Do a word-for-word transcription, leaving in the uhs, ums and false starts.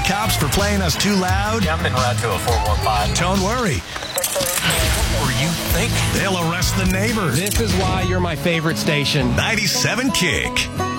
cops for playing us too loud? Yeah, I'm en route to a four one five. Don't worry. What were you thinking? They'll arrest the neighbors. This is why you're my favorite station. ninety-seven Kick.